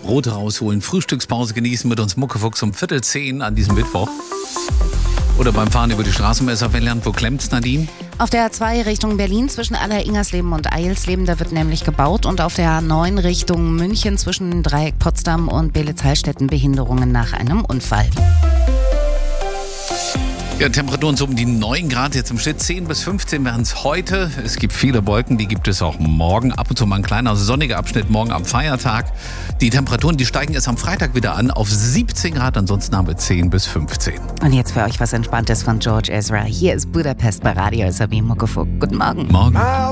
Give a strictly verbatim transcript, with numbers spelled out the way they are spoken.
Brote rausholen, Frühstückspause genießen, mit uns Muckefuchs um Viertel zehn an diesem Mittwoch. Oder beim Fahren über die Straße im S A F-Land. Wo klemmt's, Nadine? Auf der A zwei Richtung Berlin zwischen Aller-Ingersleben und Eilsleben, da wird nämlich gebaut. Und auf der A neun Richtung München zwischen Dreieck Potsdam und Beelitz-Heilstätten Behinderungen nach einem Unfall. Ja, Temperaturen so um die neun Grad, jetzt im Schnitt zehn bis fünfzehn werden es heute. Es gibt viele Wolken, die gibt es auch morgen. Ab und zu mal ein kleiner sonniger Abschnitt morgen am Feiertag. Die Temperaturen, die steigen erst am Freitag wieder an auf siebzehn Grad, ansonsten haben wir zehn bis fünfzehn. Und jetzt für euch was Entspanntes von George Ezra. Hier ist Budapest bei Radio S R B Muckefuchs. Guten Morgen. Morgen.